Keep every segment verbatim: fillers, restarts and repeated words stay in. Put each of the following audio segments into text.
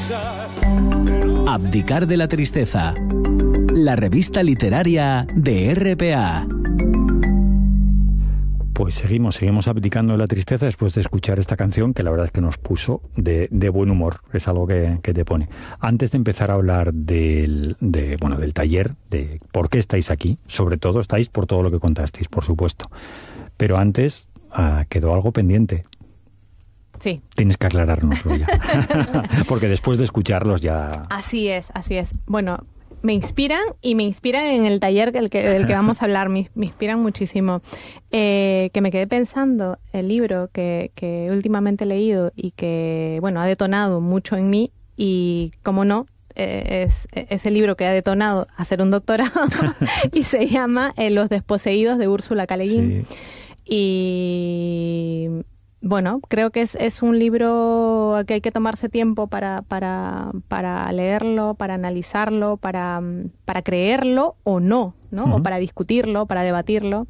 Abdicar de la tristeza. La revista literaria de R P A. Pues seguimos, seguimos abdicando de la tristeza después de escuchar esta canción que la verdad es que nos puso de, de buen humor, es algo que, que te pone. Antes de empezar a hablar del, de, bueno, del taller, de por qué estáis aquí, sobre todo estáis por todo lo que contasteis, por supuesto. Pero antes uh, quedó algo pendiente. Sí. Tienes que aclarárnoslo ya. Porque después de escucharlos ya... Así es, así es. Bueno, me inspiran y me inspiran en el taller del que, del que vamos a hablar, me, me inspiran muchísimo. Eh, que me quedé pensando, el libro que, que últimamente he leído y que, bueno, ha detonado mucho en mí y, como no, eh, es, es el libro que ha detonado hacer un doctorado y se llama eh, Los desposeídos de Úrsula K. Le Guin. Sí. Y... bueno, creo que es, es un libro que hay que tomarse tiempo para, para, para leerlo, para analizarlo, para, para creerlo o no, ¿no? Uh-huh. O para discutirlo, para debatirlo.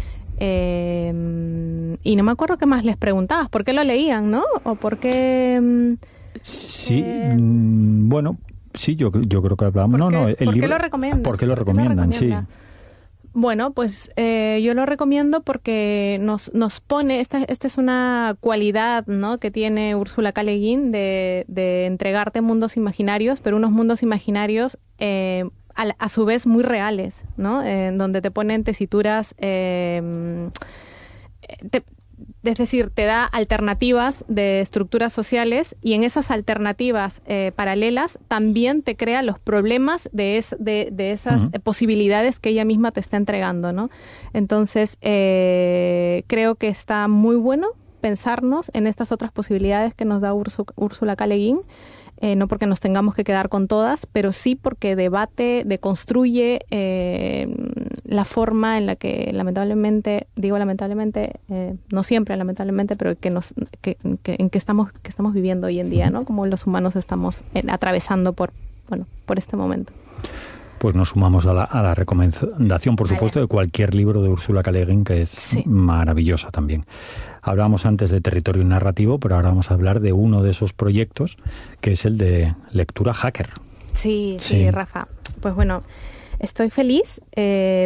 Eh, y no me acuerdo qué más les preguntabas, ¿por qué lo leían, no? O por qué... Sí, eh, bueno, sí, yo, yo creo que hablábamos... No, no, el ¿por libro, qué lo recomiendan? ¿Por qué lo recomiendan? Sí. Bueno, pues eh, yo lo recomiendo porque nos, nos pone, esta, esta es una cualidad, ¿no?, que tiene Úrsula K. Le Guin de, de entregarte mundos imaginarios, pero unos mundos imaginarios eh, a, a su vez muy reales, ¿no? Eh, donde te ponen tesituras, eh, te, es decir, te da alternativas de estructuras sociales y en esas alternativas eh, paralelas también te crea los problemas de, es, de, de esas uh-huh. posibilidades que ella misma te está entregando, ¿no? Entonces, eh, creo que está muy bueno pensarnos en estas otras posibilidades que nos da Úrsula K. Le Guin, eh, no porque nos tengamos que quedar con todas, pero sí porque debate, deconstruye eh, la forma en la que lamentablemente, digo lamentablemente, eh, no siempre lamentablemente, pero que nos, que, que, en que estamos, que estamos viviendo hoy en día, ¿no? Como los humanos estamos eh, atravesando por, bueno, por este momento. Pues nos sumamos a la, a la recomendación, por supuesto, vale. de cualquier libro de Úrsula K. Le Guin, que es sí. maravillosa también. Hablábamos antes de territorio narrativo, pero ahora vamos a hablar de uno de esos proyectos, que es el de lectura hacker. Sí, sí, sí Rafa. Pues bueno, estoy feliz eh,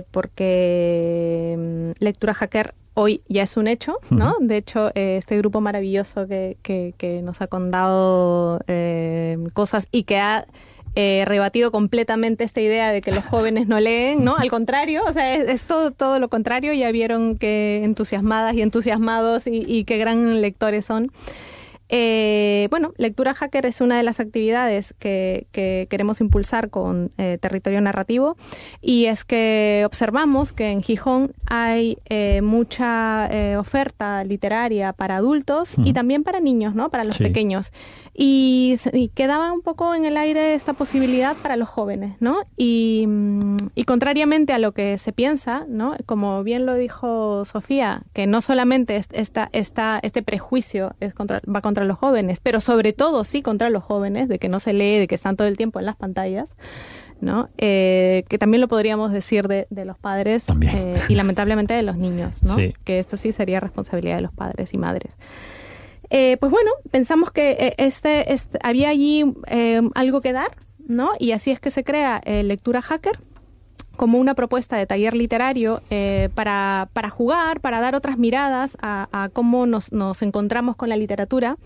porque lectura hacker hoy ya es un hecho, ¿no? Uh-huh. De hecho, eh, este grupo maravilloso que, que, que nos ha contado eh, cosas y que ha... Eh, rebatido completamente esta idea de que los jóvenes no leen, ¿no? Al contrario, o sea, es, es todo, todo lo contrario. Ya vieron que entusiasmadas y entusiasmados y, y qué gran lectores son. Eh, bueno, Lectura Hacker es una de las actividades que, que queremos impulsar con eh, Territorio Narrativo, y es que observamos que en Gijón hay eh, mucha eh, oferta literaria para adultos uh-huh. y también para niños, ¿no? Para los sí. pequeños. Y, y quedaba un poco en el aire esta posibilidad para los jóvenes, ¿no? Y, y contrariamente a lo que se piensa, ¿no? Como bien lo dijo Sofía, que no solamente esta, esta, este prejuicio es contra, va contra los jóvenes, pero sobre todo sí contra los jóvenes, de que no se lee, de que están todo el tiempo en las pantallas, ¿no? Eh, que también lo podríamos decir de, de los padres eh, y lamentablemente de los niños, ¿no? Sí. Que esto sí sería responsabilidad de los padres y madres. Eh, pues bueno, pensamos que este, este había allí eh, algo que dar, ¿no? Y así es que se crea eh, Lectura Hacker como una propuesta de taller literario eh, para, para jugar, para dar otras miradas a, a cómo nos, nos encontramos con la literatura.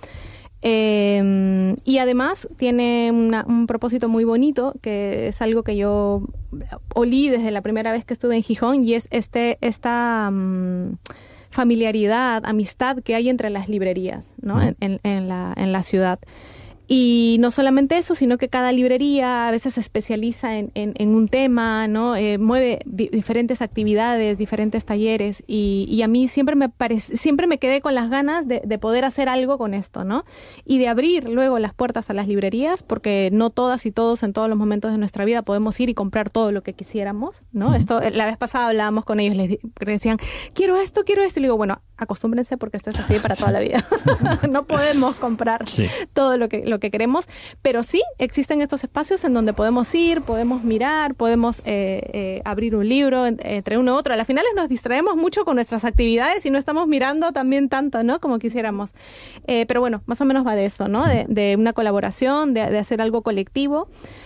Eh, y además tiene una, un propósito muy bonito, que es algo que yo olí desde la primera vez que estuve en Gijón, y es este esta... Um, familiaridad, amistad que hay entre las librerías, ¿no? Uh-huh. en, en, en, la, en la ciudad. Y no solamente eso, sino que cada librería a veces se especializa en, en, en un tema, ¿no? Eh, mueve di- diferentes actividades, diferentes talleres, y, y a mí siempre me parece, siempre me quedé con las ganas de, de poder hacer algo con esto, ¿no? Y de abrir luego las puertas a las librerías, porque no todas y todos en todos los momentos de nuestra vida podemos ir y comprar todo lo que quisiéramos, ¿no? Uh-huh. Esto, la vez pasada hablábamos con ellos, les decían, quiero esto, quiero esto, y le digo, bueno, acostúmbrense porque esto es así para toda la vida. No podemos comprar sí. todo lo que, lo lo que queremos, pero sí existen estos espacios en donde podemos ir, podemos mirar, podemos eh, eh, abrir un libro entre uno y otro. A las finales nos distraemos mucho con nuestras actividades y no estamos mirando también tanto, ¿no?, como quisiéramos. Eh, pero bueno, más o menos va de eso, ¿no?, de, de una colaboración, de, de hacer algo colectivo.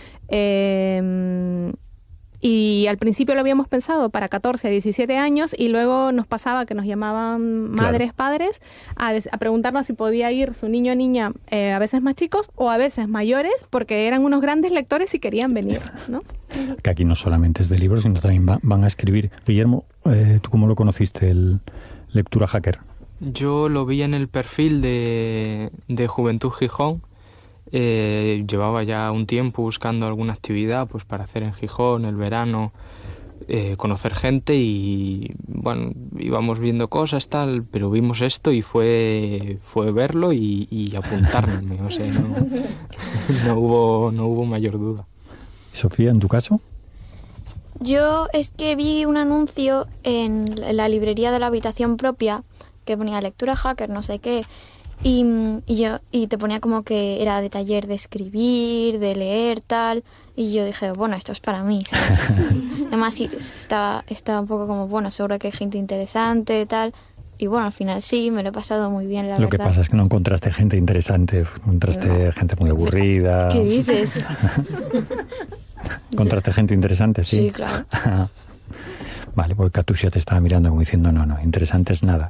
Eh, Y al principio lo habíamos pensado para catorce a diecisiete años y luego nos pasaba que nos llamaban madres, claro, padres, a, a preguntarnos si podía ir su niño o niña, eh, a veces más chicos o a veces mayores, porque eran unos grandes lectores y querían venir, ¿no? Que aquí no solamente es de libros, sino también va, van a escribir. Guillermo, eh, ¿tú cómo lo conociste, el Lectura Hacker? Yo lo vi en el perfil de, de Juventud Gijón. Eh, llevaba ya un tiempo buscando alguna actividad pues para hacer en Gijón, el verano, eh, conocer gente y bueno, íbamos viendo cosas tal, pero vimos esto y fue fue verlo y, y apuntarme, o sea, no, no hubo no hubo mayor duda. Sofía, ¿en tu caso? Yo es que vi un anuncio en la librería de la habitación propia que ponía Lectura Hacker, no sé qué. Y, y yo y te ponía como que era de taller de escribir, de leer, tal. Y yo dije, bueno, esto es para mí, ¿sabes? Además, sí, estaba, estaba un poco como, bueno, seguro que hay gente interesante, tal. Y bueno, al final sí, me lo he pasado muy bien, la lo verdad. Lo que pasa es que no encontraste gente interesante, encontraste no. gente muy aburrida. ¿Qué dices? ¿Encontraste gente interesante? Sí, sí, claro. Vale, porque Katusha te estaba mirando como diciendo, no, no, interesante es nada.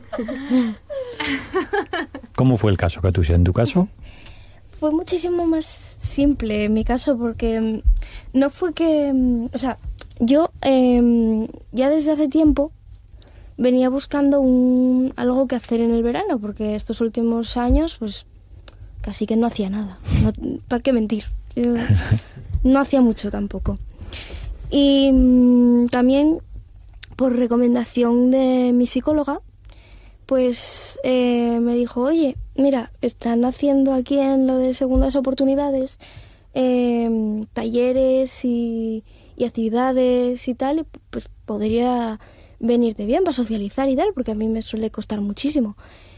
¿Cómo fue el caso, Katusha? ¿En tu caso? Fue muchísimo más simple en mi caso porque no fue que... O sea, yo eh, ya desde hace tiempo venía buscando un, algo que hacer en el verano porque estos últimos años pues casi que no hacía nada. No, ¿para qué mentir? Yo no hacía mucho tampoco. Y mm, también por recomendación de mi psicóloga pues eh, me dijo, oye, mira, están haciendo aquí en lo de segundas oportunidades eh, talleres y, y actividades y tal, y pues podría venirte bien para socializar y tal, porque a mí me suele costar muchísimo.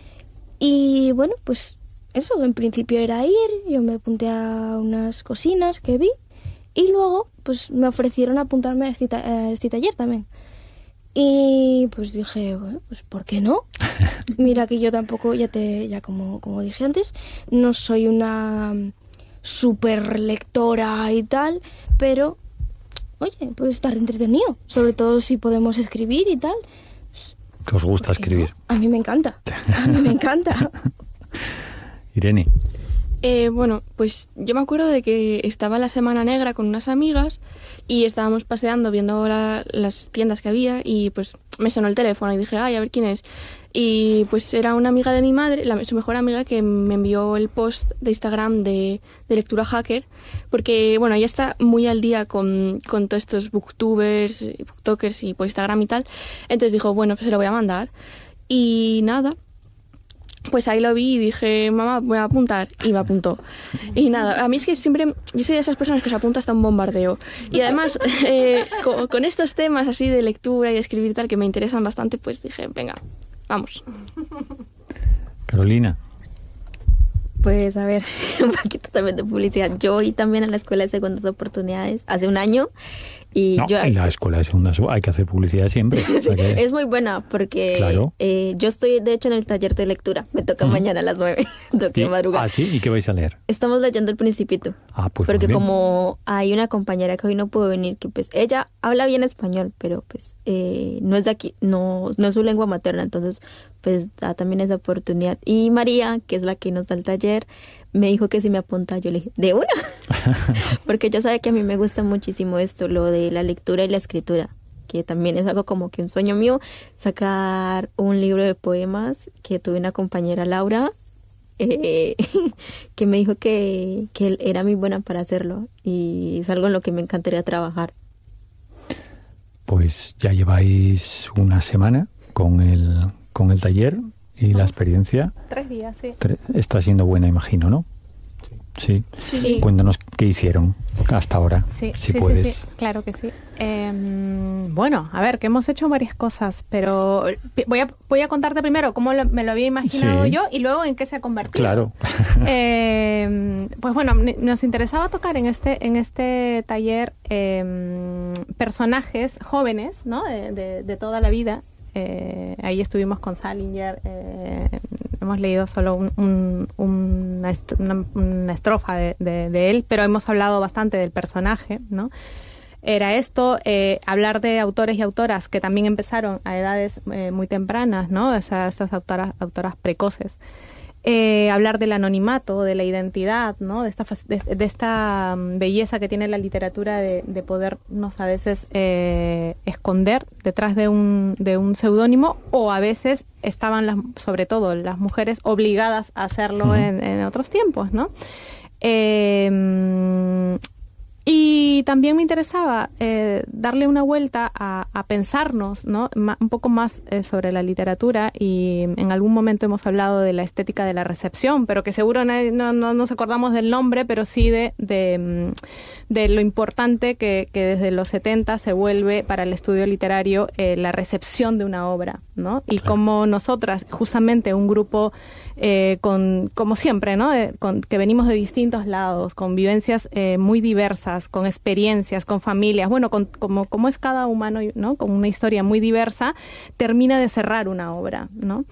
Y bueno, pues eso, en principio era ir, yo me apunté a unas cocinas que vi y luego pues me ofrecieron apuntarme a este, ta- a este taller también. Y pues dije, bueno, pues ¿por qué no? Mira que yo tampoco, ya te ya como, como dije antes, no soy una súper lectora y tal, pero, oye, puede estar entretenido, sobre todo si podemos escribir y tal. ¿Os gusta escribir? No? A mí me encanta, a mí me encanta. Irene. Eh, bueno, pues yo me acuerdo de que estaba la Semana Negra con unas amigas y estábamos paseando viendo la, las tiendas que había y pues me sonó el teléfono y dije, ay, a ver quién es. Y pues era una amiga de mi madre, la, su mejor amiga, que me envió el post de Instagram de, de Lectura Hacker, porque bueno, ella está muy al día con, con todos estos booktubers, booktokers y por Instagram y tal. Entonces dijo, bueno, pues se lo voy a mandar. Y nada, pues ahí lo vi y dije, mamá, voy a apuntar, y me apuntó. Y nada, a mí es que siempre, yo soy de esas personas que se apunta hasta un bombardeo. Y además, eh, con, con estos temas así de lectura y de escribir y tal, que me interesan bastante, pues dije, venga, vamos. Carolina. Pues a ver, un poquito también de publicidad. Yo voy también a la Escuela de Segundas Oportunidades hace un año. Y no, yo, en la Escuela de Segundas hay que hacer publicidad siempre. O sea que... Es muy buena porque claro. eh, yo estoy de hecho en el taller de lectura. Me toca uh-huh. mañana a las nueve. Toque madrugar. Ah, sí, ¿y qué vais a leer? Estamos leyendo El Principito. Ah, pues porque muy bien. Como hay una compañera que hoy no pudo venir, que pues ella habla bien español, pero pues eh, no es de aquí, no, no es su lengua materna, entonces pues da también esa oportunidad. Y María, que es la que nos da el taller, me dijo que si me apunta, yo le dije, ¿de una? Porque ella sabe que a mí me gusta muchísimo esto, lo de la lectura y la escritura, que también es algo como que un sueño mío, sacar un libro de poemas, que tuve una compañera, Laura, eh, que me dijo que, que era muy buena para hacerlo, y es algo en lo que me encantaría trabajar. Pues ya lleváis una semana con el, con el taller. ¿Y la experiencia? Tres días, sí. Tres, está siendo buena, imagino, ¿no? Sí. Sí. sí. Cuéntanos qué hicieron. hasta ahora, sí, si sí, puedes. Sí, sí, claro que sí. Eh, bueno, a ver, que hemos hecho varias cosas, pero voy a, voy a contarte primero cómo lo, me lo había imaginado sí. yo y luego en qué se ha convertido. Claro. Eh, pues bueno, nos interesaba tocar en este, en este taller eh, personajes jóvenes, ¿no? De, de, de toda la vida. Eh, ahí estuvimos con Salinger, eh, hemos leído solo un, un, una, una, una estrofa de, de, de él, pero hemos hablado bastante del personaje, ¿no? Era esto, eh, hablar de autores y autoras que también empezaron a edades eh, muy tempranas, ¿no? O sea, estas autoras, autoras precoces. Eh, hablar del anonimato, de la identidad, ¿no? De esta, de, de esta belleza que tiene la literatura de, de podernos a veces eh, esconder detrás de un, de un seudónimo, o a veces estaban, las, sobre todo las mujeres, obligadas a hacerlo uh-huh. en, en otros tiempos, ¿no? Eh, Y también me interesaba eh, darle una vuelta a, a pensarnos, ¿no? Ma, un poco más eh, sobre la literatura, y en algún momento hemos hablado de la estética de la recepción, pero que seguro no, no, no nos acordamos del nombre, pero sí de, de, de lo importante que, que desde los setenta se vuelve para el estudio literario eh, la recepción de una obra, ¿no? Y claro. Cómo nosotras, justamente un grupo eh, con, como siempre, ¿no? Eh, con, que venimos de distintos lados, con vivencias eh, muy diversas, con experiencias, con familias, bueno, con, como, como es cada humano, ¿no? Con una historia muy diversa, termina de cerrar una obra, ¿no?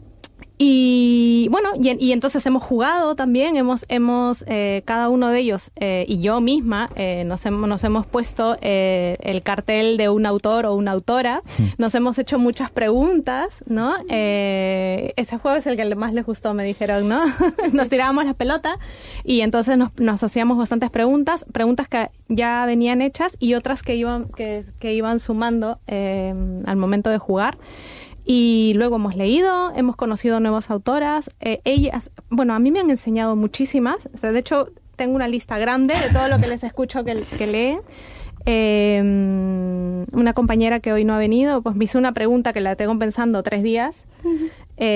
Y bueno, y, y entonces hemos jugado también, hemos, hemos eh, cada uno de ellos eh, y yo misma eh, nos, hemos, nos hemos puesto eh, el cartel de un autor o una autora, nos hemos hecho muchas preguntas, ¿no? Eh, ese juego es el que más les gustó, me dijeron, ¿no? Nos tirábamos la pelota y entonces nos, nos hacíamos bastantes preguntas, preguntas que ya venían hechas y otras que iban, que, que iban sumando eh, al momento de jugar. Y luego hemos leído, hemos conocido nuevas autoras. Eh, ellas, bueno, a mí me han enseñado muchísimas. O sea, de hecho, tengo una lista grande de todo lo que les escucho que, que leen. Eh, una compañera que hoy no ha venido, pues me hizo una pregunta que la tengo pensando tres días. Uh-huh.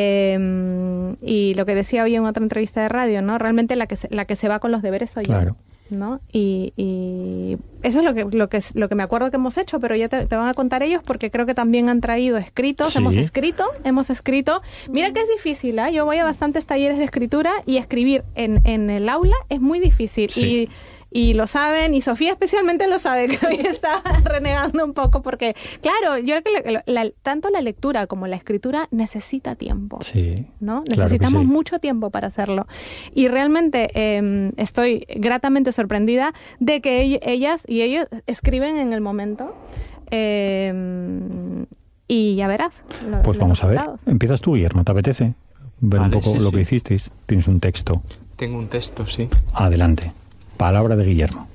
Eh, y lo que decía hoy en otra entrevista de radio, ¿no? Realmente la que se, la que se va con los deberes soy claro. yo. ¿No? Y, y eso es lo que lo que es lo que me acuerdo que hemos hecho, pero ya te, te van a contar ellos porque creo que también han traído escritos, sí. hemos escrito, hemos escrito. Mira que es difícil, ¿eh? Yo voy a bastantes talleres de escritura y escribir en, en el aula es muy difícil. Sí. Y Y lo saben, y Sofía especialmente lo sabe, que hoy está renegando un poco porque, claro, yo creo que la, la, tanto la lectura como la escritura necesita tiempo, sí, ¿no? Claro Necesitamos sí. mucho tiempo para hacerlo. Y realmente eh, estoy gratamente sorprendida de que ellas y ellos escriben en el momento. Eh, y ya verás. Lo, pues vamos a ver. Empiezas tú, Guillermo, ¿te apetece ver vale, un poco sí, lo sí. que hicisteis? Tienes un texto. Tengo un texto, sí. Adelante. Palabra de Guillermo.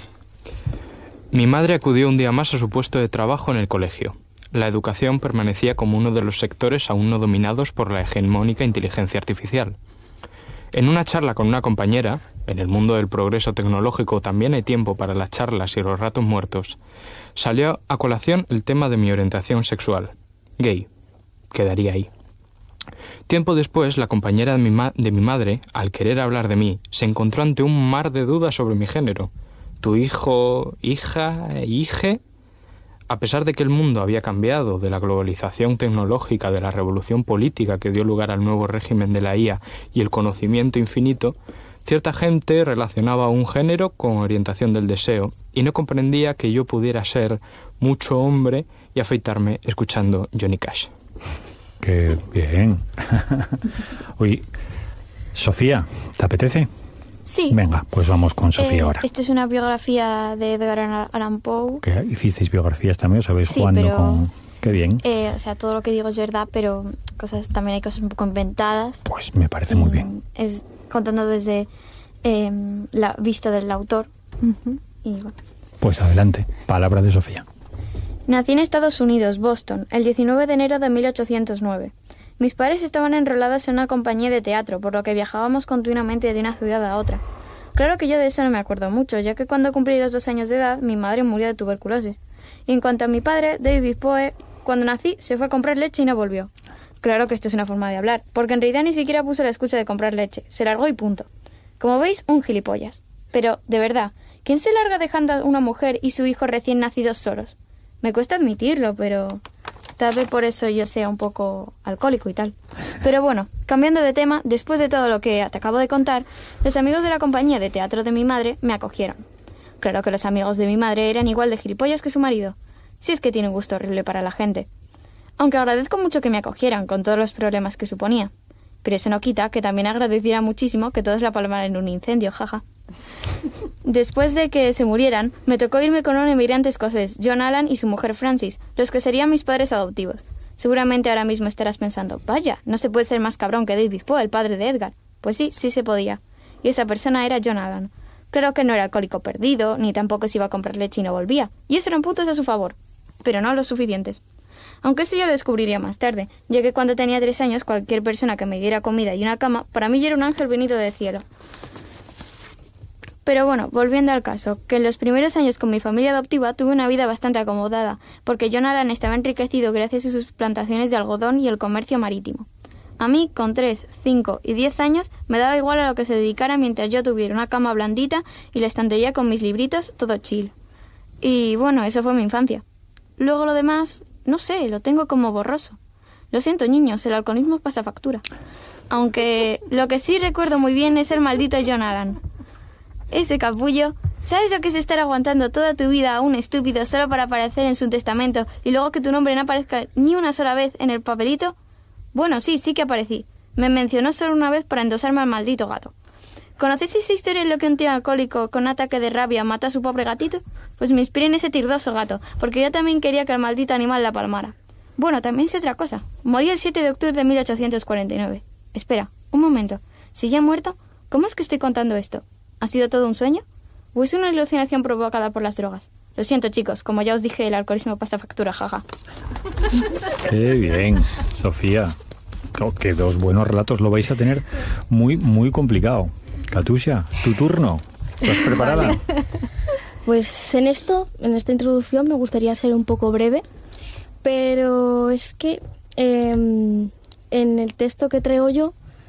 Mi madre acudió un día más a su puesto de trabajo en el colegio. La educación permanecía como uno de los sectores aún no dominados por la hegemónica inteligencia artificial. En una charla con una compañera, en el mundo del progreso tecnológico también hay tiempo para las charlas y los ratos muertos, salió a colación el tema de mi orientación sexual. Gay. Quedaría ahí. Tiempo después, la compañera de mi, ma- de mi madre, al querer hablar de mí, se encontró ante un mar de dudas sobre mi género. ¿Tu hijo, hija, hije? A pesar de que el mundo había cambiado, de la globalización tecnológica, de la revolución política que dio lugar al nuevo régimen de la I A y el conocimiento infinito, cierta gente relacionaba un género con orientación del deseo y no comprendía que yo pudiera ser mucho hombre y afeitarme escuchando Johnny Cash. ¡Qué bien! Oye, Sofía, ¿te apetece? Sí. Venga, pues vamos con Sofía eh, ahora. Esto es una biografía de Edgar Allan Poe. ¿Qué? ¿Hicisteis biografías también? ¿Os sabéis sí, jugando pero, con...? ¡Qué bien! Eh, o sea, todo lo que digo es verdad, pero cosas también hay cosas un poco inventadas. Pues me parece muy bien. Es contando desde eh, la vista del autor. Uh-huh. Y bueno. Pues adelante, palabra de Sofía. Nací en Estados Unidos, Boston, el diecinueve de enero de mil ochocientos nueve. Mis padres estaban enrolados en una compañía de teatro, por lo que viajábamos continuamente de una ciudad a otra. Claro que yo de eso no me acuerdo mucho, ya que cuando cumplí los dos años de edad, mi madre murió de tuberculosis. Y en cuanto a mi padre, David Poe, cuando nací, se fue a comprar leche y no volvió. Claro que esto es una forma de hablar, porque en realidad ni siquiera puso la excusa de comprar leche, se largó y punto. Como veis, un gilipollas. Pero, de verdad, ¿Quién se larga dejando a una mujer y su hijo recién nacido solos? Me cuesta admitirlo, pero tal vez por eso yo sea un poco alcohólico y tal. Pero bueno, cambiando de tema, después de todo lo que te acabo de contar, los amigos de la compañía de teatro de mi madre me acogieron. Claro que los amigos de mi madre eran igual de gilipollas que su marido, si es que tiene un gusto horrible para la gente. Aunque agradezco mucho que me acogieran con todos los problemas que suponía. Pero eso no quita que también agradeciera muchísimo que todos la palmaran en un incendio, jaja. Después de que se murieran, me tocó irme con un emigrante escocés, John Allan, y su mujer Francis, los que serían mis padres adoptivos. Seguramente ahora mismo estarás pensando, vaya, no se puede ser más cabrón que David Poe, el padre de Edgar. Pues sí, sí se podía. Y esa persona era John Allan. Claro que no era alcohólico perdido, ni tampoco se iba a comprar leche y no volvía. Y eso eran puntos a su favor, pero no los suficientes. Aunque eso yo lo descubriría más tarde, ya que cuando tenía tres años cualquier persona que me diera comida y una cama, para mí ya era un ángel venido del cielo. Pero bueno, volviendo al caso, que en los primeros años con mi familia adoptiva tuve una vida bastante acomodada, porque John Allan estaba enriquecido gracias a sus plantaciones de algodón y el comercio marítimo. A mí, con tres, cinco y diez años, me daba igual a lo que se dedicara mientras yo tuviera una cama blandita y la estantería con mis libritos, todo chill. Y bueno, eso fue mi infancia. Luego lo demás, no sé, lo tengo como borroso. Lo siento, niños, el alcoholismo pasa factura. Aunque lo que sí recuerdo muy bien es el maldito John Allan. Ese capullo, ¿sabes lo que es estar aguantando toda tu vida a un estúpido solo para aparecer en su testamento y luego que tu nombre no aparezca ni una sola vez en el papelito? Bueno, sí, sí que aparecí. Me mencionó solo una vez para endosarme al maldito gato. ¿Conocéis esa historia en la que un tío alcohólico con ataque de rabia mató a su pobre gatito? Pues me inspiré en ese tirdoso gato, porque yo también quería que el maldito animal la palmara. Bueno, también sé otra cosa. Morí el siete de octubre de mil ochocientos cuarenta y nueve. Espera, un momento. Si ya he muerto, ¿cómo es que estoy contando esto? ¿Ha sido todo un sueño? ¿O es una alucinación provocada por las drogas? Lo siento, chicos, como ya os dije, el alcoholismo pasa factura, jaja. Qué bien, Sofía. Oh, que dos buenos relatos lo vais a tener muy, muy complicado. Katusha, tu turno. ¿Estás preparada? Vale. Pues en esto, en esta introducción, me gustaría ser un poco breve, pero es que eh, en el texto que traigo yo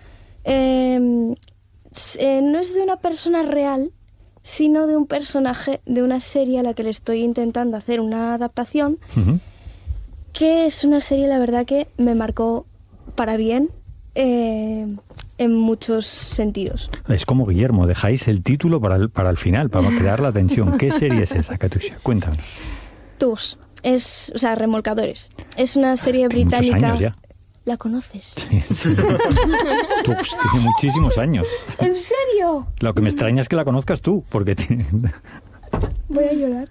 eh, eh, no es de una persona real, sino de un personaje de una serie a la que le estoy intentando hacer una adaptación, uh-huh. que es una serie, la verdad, que me marcó para bien eh, en muchos sentidos. Es como Guillermo, dejáis el título para el, para el final, para crear la tensión. ¿Qué serie es esa, Katusha? Cuéntanos. Tours, es, o sea, Remolcadores. Es una serie Tiene británica. muchos años ya. ¿La conoces? Sí, sí. Tours tiene muchísimos años. ¿En serio? Lo que me extraña es que la conozcas tú, porque... Te... Voy a llorar.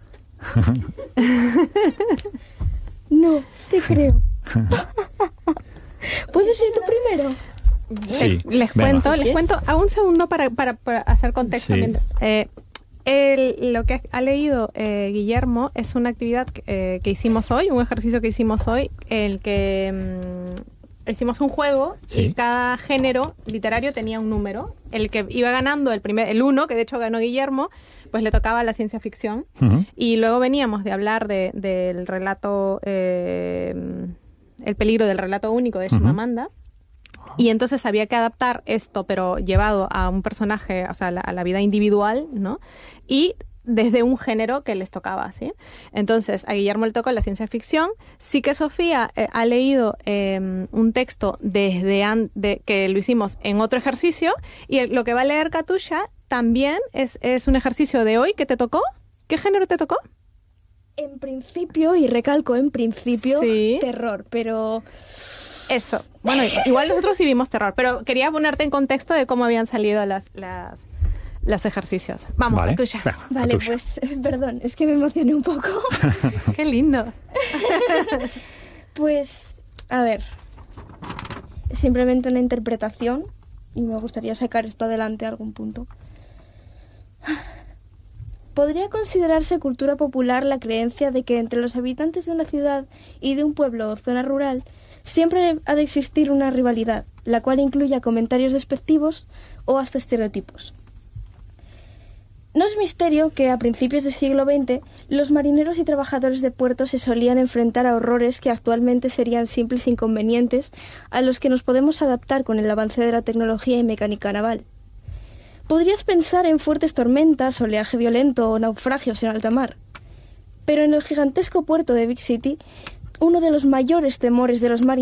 No, te creo. ¿Puedes ir tú primero? Sí, les, les cuento, les cuento a un segundo para, para, para hacer contexto. Sí. Eh, el, lo que ha leído eh, Guillermo es una actividad que, eh, que hicimos hoy, un ejercicio que hicimos hoy, el que mmm, hicimos un juego, sí. y cada género literario tenía un número. El que iba ganando, el primer, el uno, que de hecho ganó Guillermo, pues le tocaba la ciencia ficción. Uh-huh. Y luego veníamos de hablar de, del relato, eh, el peligro del relato único de Chimamanda. Uh-huh. Y entonces había que adaptar esto, pero llevado a un personaje, o sea, a la, a la vida individual, ¿no? Y desde un género que les tocaba, ¿sí? Entonces, a Guillermo le tocó la ciencia ficción. Sí que Sofía eh, ha leído eh, un texto desde an- de, que lo hicimos en otro ejercicio, y el, lo que va a leer Katusha también es, es un ejercicio de hoy que te tocó. ¿Qué género te tocó? En principio, y recalco en principio, sí. terror, pero... Eso. Bueno, igual nosotros sí vimos terror, pero quería ponerte en contexto de cómo habían salido las, las, los ejercicios. Vamos, vale. Katusha. Vale, Katusha. Pues, perdón, es que me emocioné un poco. ¡Qué lindo! Pues, a ver, simplemente una interpretación, y me gustaría sacar esto adelante a algún punto. ¿Podría considerarse cultura popular la creencia de que entre los habitantes de una ciudad y de un pueblo o zona rural siempre ha de existir una rivalidad, la cual incluya comentarios despectivos o hasta estereotipos? No es misterio que a principios del siglo veinte los marineros y trabajadores de puerto se solían enfrentar a horrores que actualmente serían simples inconvenientes a los que nos podemos adaptar con el avance de la tecnología y mecánica naval. podrías pensar en fuertes tormentas, oleaje violento o naufragios en alta mar. Pero en el gigantesco puerto de Big City, uno de los mayores temores de los marineros